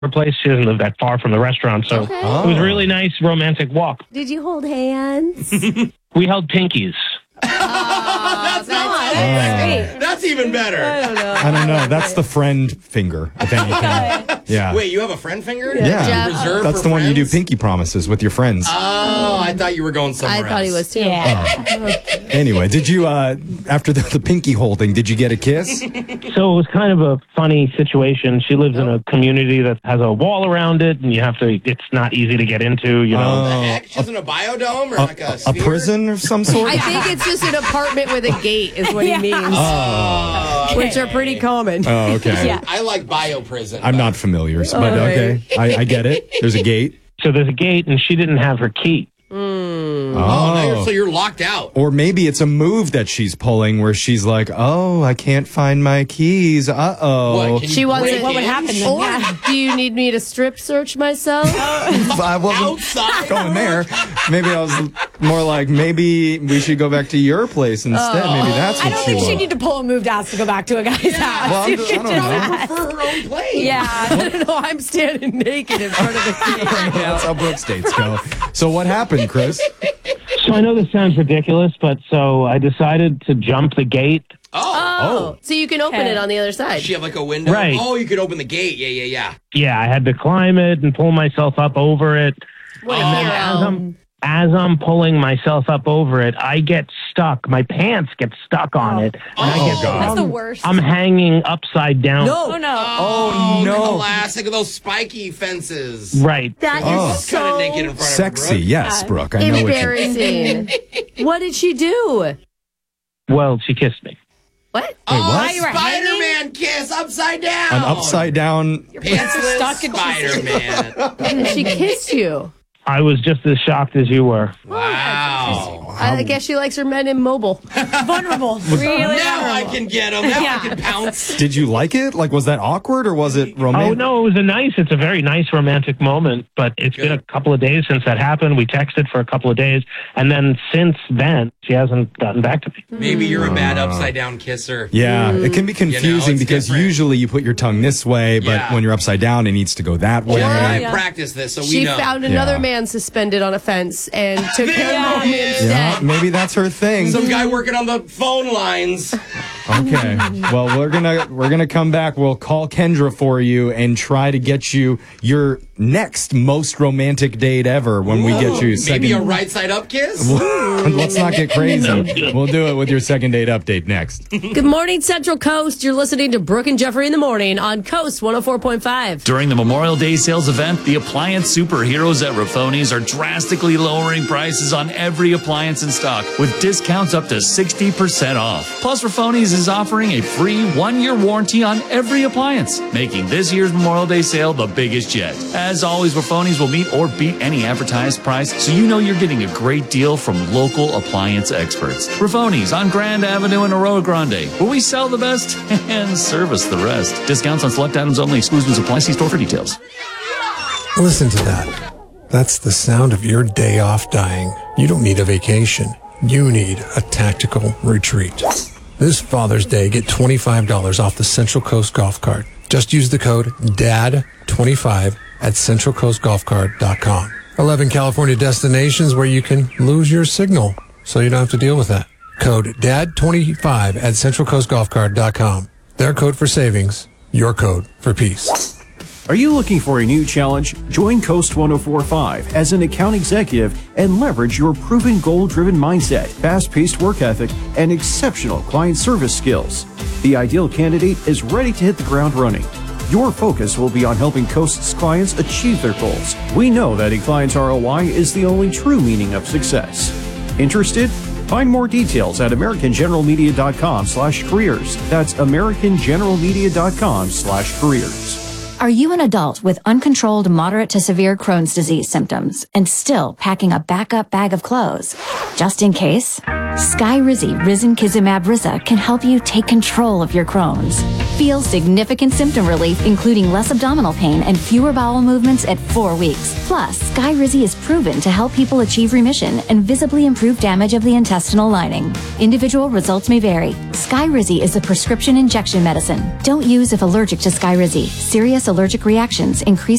her place. She doesn't live that far from the restaurant, so it was a really nice romantic walk. Did you hold hands? We held pinkies. That's Great. That's even better. I don't know. That's the friend finger, if anything. Yeah. Wait, you have a friend finger? Yeah. Reserved That's for the one you do friends? pinky promises with your friends. Oh, I thought you were going somewhere I else. thought he was too. Yeah. Anyway, did you, after the pinky holding, did you get a kiss? So it was kind of a funny situation. She lives in a community that has a wall around it, and it's not easy to get into, you know. What the heck? She's in a biodome or like a A sphere? prison of some sort? I think it's just an apartment with a gate is what he means. Which are pretty common. Oh, okay. Yeah. I like bioprison. I'm not familiar, but okay. I get it. There's a gate. So there's a gate, and she didn't have her key. So you're locked out. Or maybe it's a move that she's pulling where she's like, oh, I can't find my keys. Uh-oh. What, can you She wants break it. What would in? happen then? Or Yeah. do you need me to strip search myself? I wasn't Outside? going there. Maybe I was more like, maybe we should go back to your place instead. Maybe that's what I don't she think she wants. need to pull a move to ask to go back to a guy's house. Well, You I can don't just know. ask. For her own plane. Yeah. No, I'm standing naked in front of the gate. That's how Brooke states go. So what happened, Chris? So I know this sounds ridiculous, but so I decided to jump the gate. Oh, so you can open Okay. it on the other side. Does she have like a window? Right. Oh, you could open the gate. Yeah. Yeah, I had to climb it and pull myself up over it. What a And hero. then as I'm pulling myself up over it, I get stuck. My pants get stuck on it. And I get That's the worst. I'm hanging upside down. Oh, no. Oh, no. Classic of those spiky fences. Right. That is Oh. Kind of so naked in front Sexy, of Brooke. yes, Brooke. I know what you... embarrassing. What did she do? Well, she kissed me. What? Oh, what? you were Spider-Man kiss upside down. An upside down... Pantsless stuck and she's- Spider-Man. She kissed you. I was just as shocked as you were. Wow. I guess she likes her men immobile. Vulnerable. Really Now I vulnerable. can get him. Now Yeah. I can pounce. Did you like it? Like, was that awkward or was it romantic? Oh, no, it's a very nice romantic moment, but it's been a couple of days since that happened. We texted for a couple of days, and then since then, she hasn't gotten back to me. Maybe you're a bad upside down kisser. Yeah, it can be confusing it's because different. usually you put your tongue this way, but Yeah. when you're upside down, it needs to go that way. Or I Yeah. practiced this, so we She know. found another Yeah. man suspended on a fence and took him Yeah. home instead. Yeah, maybe that's her thing. Some guy working on the phone lines. Okay. Well, we're gonna come back. We'll call Kendra for you and try to get you your next most romantic date ever when we get you second. Maybe a right side up kiss? Let's not get crazy. We'll do it with your second date update next. Good morning, Central Coast. You're listening to Brooke and Jeffrey in the morning on Coast 104.5. During the Memorial Day sales event, the appliance superheroes at Raffoni's are drastically lowering prices on every appliance in stock with discounts up to 60% off. Plus, Raffoni's is offering a free 1-year warranty on every appliance, making this year's Memorial Day sale the biggest yet. As always, Raffoni's will meet or beat any advertised price, so you know you're getting a great deal from local appliance experts. Raffoni's on Grand Avenue in Arroyo Grande, where we sell the best and service the rest. Discounts on select items only. Exclusions apply. See store for details. Listen to that. That's the sound of your day off dying. You don't need a vacation. You need a tactical retreat. This Father's Day, get $25 off the Central Coast Golf Cart. Just use the code DAD25 at centralcoastgolfcart.com. 11 California destinations where you can lose your signal, so you don't have to deal with that. Code DAD25 at centralcoastgolfcart.com. Their code for savings, your code for peace. Are you looking for a new challenge? Join Coast 104.5 as an account executive and leverage your proven goal-driven mindset, fast-paced work ethic, and exceptional client service skills. The ideal candidate is ready to hit the ground running. Your focus will be on helping Coast's clients achieve their goals. We know that a client's ROI is the only true meaning of success. Interested? Find more details at AmericanGeneralMedia.com/careers. That's AmericanGeneralMedia.com/careers. Are you an adult with uncontrolled moderate to severe Crohn's disease symptoms and still packing a backup bag of clothes just in case? Skyrizi Risankizumab Risa can help you take control of your Crohn's. Feel significant symptom relief, including less abdominal pain and fewer bowel movements at 4 weeks. Plus, Skyrizi is proven to help people achieve remission and visibly improve damage of the intestinal lining. Individual results may vary. Skyrizi is a prescription injection medicine. Don't use if allergic to Skyrizi. Serious allergic reactions increase